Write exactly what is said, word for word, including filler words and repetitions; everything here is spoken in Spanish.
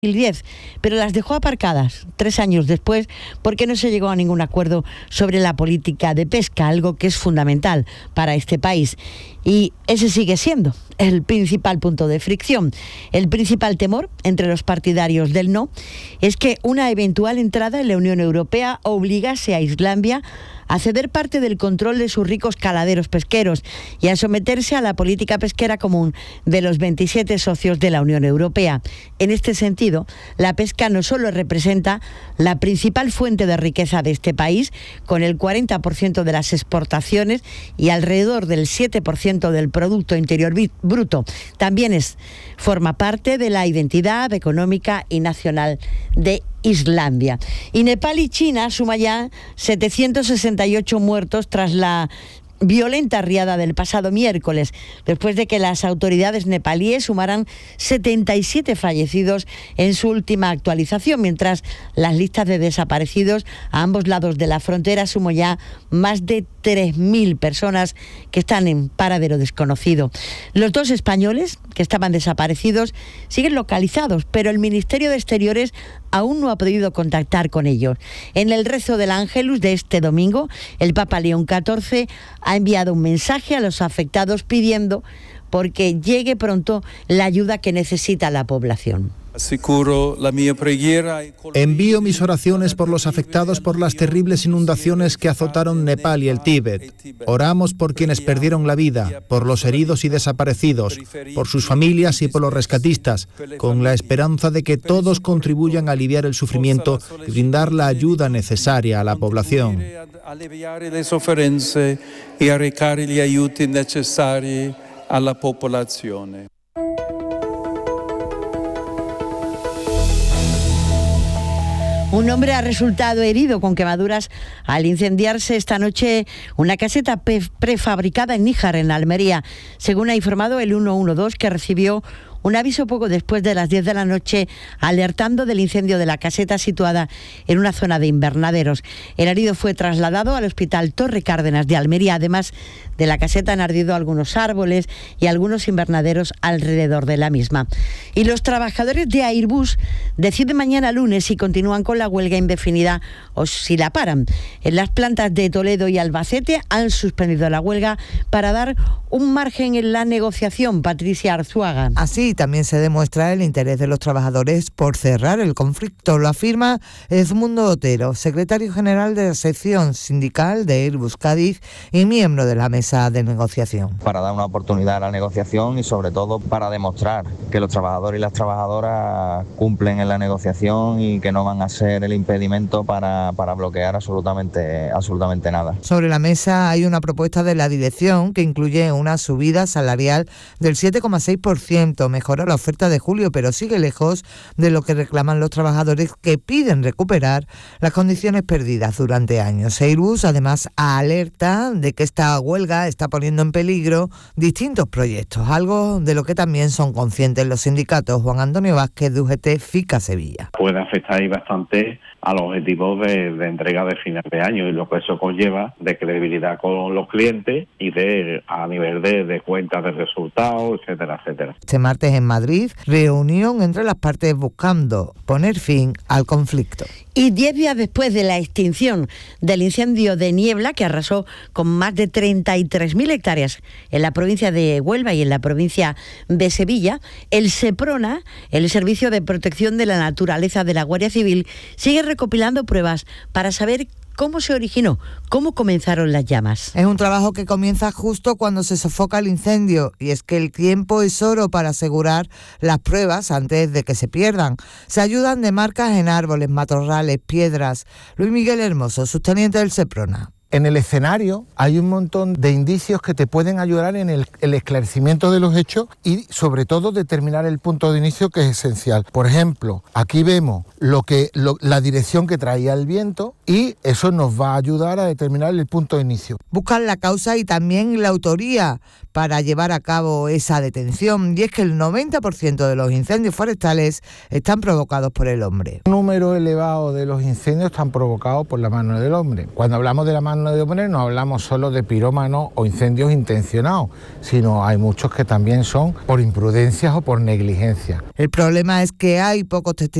dos mil diez, pero las dejó aparcadas tres años después porque no se llegó a ningún acuerdo sobre la política de pesca, algo que es fundamental para este país. Y ese sigue siendo el principal punto de fricción. El principal temor entre los partidarios del no es que una eventual entrada en la Unión Europea obligase a Islandia a ceder parte del control de sus ricos caladeros pesqueros y a someterse a la política pesquera común de los veintisiete socios de la Unión Europea. En este sentido, la pesca no solo representa la principal fuente de riqueza de este país, con el cuarenta por ciento de las exportaciones y alrededor del siete por ciento del Producto Interior Bruto, también es, forma parte de la identidad económica y nacional de Islandia. Y Nepal y China suman ya setecientos sesenta y ocho muertos tras la violenta riada del pasado miércoles, después de que las autoridades nepalíes sumaran setenta y siete fallecidos en su última actualización, mientras las listas de desaparecidos a ambos lados de la frontera suman ya más de tres mil personas que están en paradero desconocido. Los dos españoles que estaban desaparecidos siguen localizados, pero el Ministerio de Exteriores aún no ha podido contactar con ellos. En el rezo del Ángelus de este domingo, el Papa León catorce ha enviado un mensaje a los afectados pidiendo porque llegue pronto la ayuda que necesita la población. Envío mis oraciones por los afectados por las terribles inundaciones que azotaron Nepal y el Tíbet. Oramos por quienes perdieron la vida, por los heridos y desaparecidos, por sus familias y por los rescatistas, con la esperanza de que todos contribuyan a aliviar el sufrimiento y brindar la ayuda necesaria a la población. a la población. Un hombre ha resultado herido con quemaduras al incendiarse esta noche una caseta prefabricada en Níjar, en Almería, según ha informado el ciento doce, que recibió un aviso poco después de las diez de la noche, alertando del incendio de la caseta situada en una zona de invernaderos. El herido fue trasladado al Hospital Torre Cárdenas de Almería. Además de la caseta han ardido algunos árboles y algunos invernaderos alrededor de la misma. Y los trabajadores de Airbus deciden mañana lunes si continúan con la huelga indefinida o si la paran. En las plantas de Toledo y Albacete han suspendido la huelga para dar un margen en la negociación. Patricia Arzuaga. Así también se demuestra el interés de los trabajadores por cerrar el conflicto. Lo afirma Edmundo Otero, secretario general de la sección sindical de Airbus Cádiz y miembro de la mesa de negociación. Para dar una oportunidad a la negociación y sobre todo para demostrar que los trabajadores y las trabajadoras cumplen en la negociación y que no van a ser el impedimento para, para bloquear absolutamente, absolutamente nada. Sobre la mesa hay una propuesta de la dirección que incluye una subida salarial del siete coma seis por ciento, mejora la oferta de julio, pero sigue lejos de lo que reclaman los trabajadores, que piden recuperar las condiciones perdidas durante años. Airbus además alerta de que esta huelga está poniendo en peligro distintos proyectos, algo de lo que también son conscientes los sindicatos. Juan Antonio Vázquez, de U G T FICA Sevilla. Puede afectar ahí bastante a los objetivos de, de entrega de final de año y lo que eso conlleva de credibilidad con los clientes y de a nivel de, de cuentas de resultados, etcétera, etcétera. Este martes en Madrid, reunión entre las partes buscando poner fin al conflicto. Y diez días después de la extinción del incendio de Niebla, que arrasó con más de treinta y tres mil hectáreas en la provincia de Huelva y en la provincia de Sevilla, el SEPRONA, el Servicio de Protección de la Naturaleza de la Guardia Civil, sigue recopilando pruebas para saber cómo se originó, cómo comenzaron las llamas. Es un trabajo que comienza justo cuando se sofoca el incendio, y es que el tiempo es oro para asegurar las pruebas antes de que se pierdan. Se ayudan de marcas en árboles, matorrales, piedras. Luis Miguel Hermoso, subteniente del SEPRONA. En el escenario hay un montón de indicios que te pueden ayudar en el, el esclarecimiento de los hechos y sobre todo determinar el punto de inicio, que es esencial. Por ejemplo, aquí vemos lo que, lo, la dirección que traía el viento y eso nos va a ayudar a determinar el punto de inicio. Buscan la causa y también la autoría para llevar a cabo esa detención, y es que el noventa por ciento de los incendios forestales están provocados por el hombre. Un número elevado de los incendios están provocados por la mano del hombre. Cuando hablamos de la mano no de poner, no hablamos solo de pirómanos o incendios intencionados, sino hay muchos que también son por imprudencias o por negligencia. El problema es que hay pocos testigos